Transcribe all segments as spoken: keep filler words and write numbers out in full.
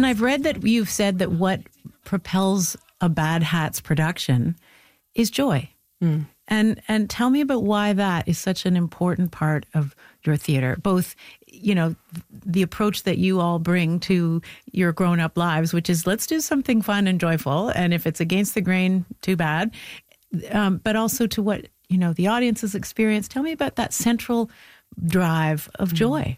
And I've read that you've said that what propels a Bad Hats production is joy. Mm. And and tell me about why that is such an important part of your theater. Both, you know, the approach that you all bring to your grown-up lives, which is let's do something fun and joyful. And if it's against the grain, too bad. Um, but also to what, you know, the audience's experience. Tell me about that central drive of joy.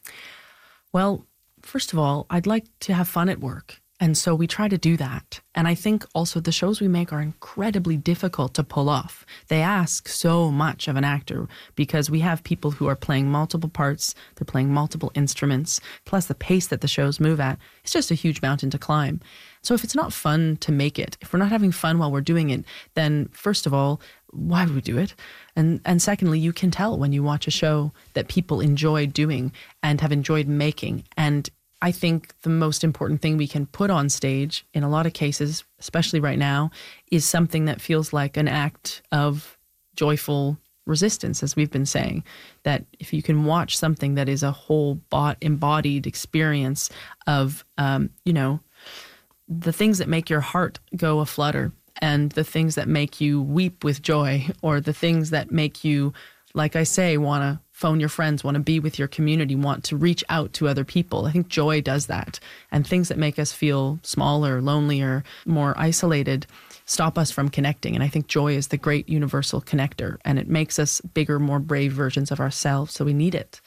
Well, first of all, I'd like to have fun at work. And so we try to do that. And I think also the shows we make are incredibly difficult to pull off. They ask so much of an actor because we have people who are playing multiple parts. They're playing multiple instruments. Plus the pace that the shows move at. It's just a huge mountain to climb. So if it's not fun to make it, if we're not having fun while we're doing it, then first of all, why would we do it? And and secondly, you can tell when you watch a show that people enjoy doing and have enjoyed making. And I think the most important thing we can put on stage in a lot of cases, especially right now, is something that feels like an act of joyful resistance, as we've been saying. That if you can watch something that is a whole bot embodied experience of, um, you know, the things that make your heart go aflutter and the things that make you weep with joy, or the things that make you, like I say, want to phone your friends, want to be with your community, want to reach out to other people. I think joy does that. And things that make us feel smaller, lonelier, more isolated stop us from connecting. And I think joy is the great universal connector, and it makes us bigger, more brave versions of ourselves. So we need it.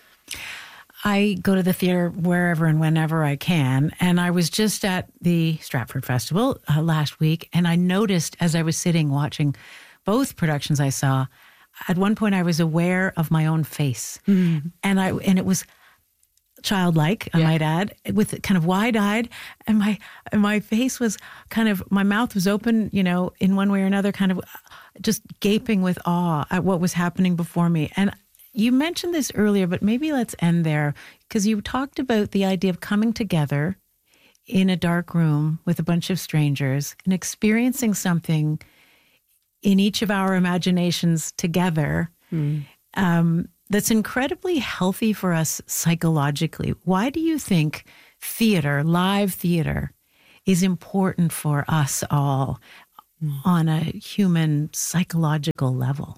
I go to the theater wherever and whenever I can. And I was just at the Stratford Festival uh, last week, and I noticed as I was sitting watching both productions I saw, at one point I was aware of my own face. Mm. And I and it was childlike, I yeah. might add, with kind of wide-eyed, and my and my face was kind of, my mouth was open, you know, in one way or another, kind of just gaping with awe at what was happening before me. And you mentioned this earlier, but maybe let's end there, because you talked about the idea of coming together in a dark room with a bunch of strangers and experiencing something in each of our imaginations together mm. um, that's incredibly healthy for us psychologically. Why do you think theater, live theater, is important for us all mm. on a human psychological level?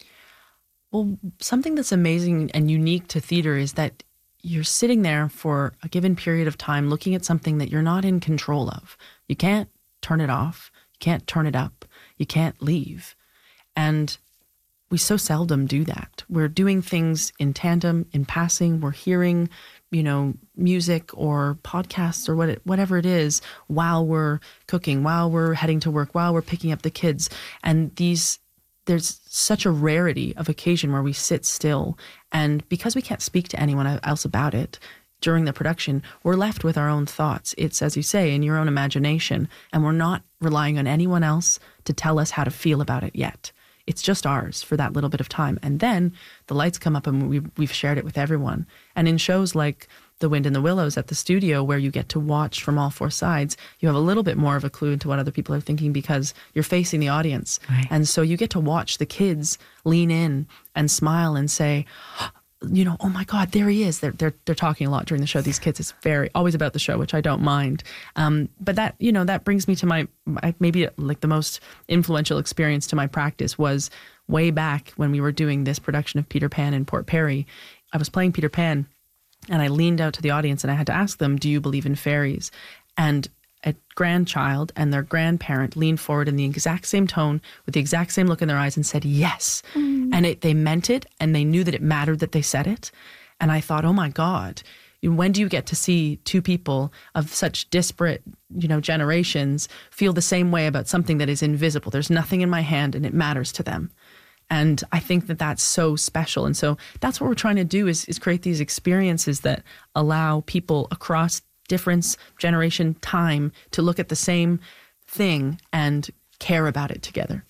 Well, something that's amazing and unique to theater is that you're sitting there for a given period of time looking at something that you're not in control of. You can't turn it off. You can't turn it up. You can't leave. And we so seldom do that. We're doing things in tandem, in passing. We're hearing, you know, music or podcasts or what it, whatever it is while we're cooking, while we're heading to work, while we're picking up the kids. And these there's such a rarity of occasion where we sit still. And because we can't speak to anyone else about it during the production, we're left with our own thoughts. It's, as you say, in your own imagination. And we're not relying on anyone else to tell us how to feel about it yet. It's just ours for that little bit of time. And then the lights come up and we've, we've shared it with everyone. And in shows like The Wind in the Willows at the studio, where you get to watch from all four sides, you have a little bit more of a clue into what other people are thinking because you're facing the audience. Right. And so you get to watch the kids lean in and smile and say, you know, oh my God, there he is. They're, they're, they're talking a lot during the show. These kids, it's very, always about the show, which I don't mind. Um, but that, you know, that brings me to my, my, maybe like the most influential experience to my practice was way back when we were doing this production of Peter Pan in Port Perry. I was playing Peter Pan, and I leaned out to the audience and I had to ask them, do you believe in fairies? And a grandchild and their grandparent leaned forward in the exact same tone with the exact same look in their eyes and said, yes. Mm. And it, they meant it, and they knew that it mattered that they said it. And I thought, oh my God, when do you get to see two people of such disparate, you know, generations feel the same way about something that is invisible? There's nothing in my hand and it matters to them. And I think that that's so special. And so that's what we're trying to do is, is create these experiences that allow people across difference, generation, time to look at the same thing and care about it together.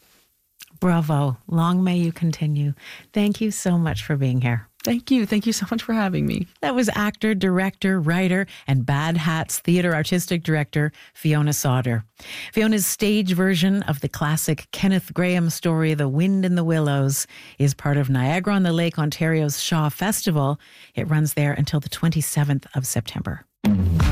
Bravo. Long may you continue. Thank you so much for being here. Thank you. Thank you so much for having me. That was actor, director, writer, and Bad Hats theater artistic director, Fiona Sodder. Fiona's stage version of the classic Kenneth Grahame story, The Wind in the Willows, is part of Niagara-on-the-Lake, Ontario's Shaw Festival. It runs there until the twenty-seventh of September.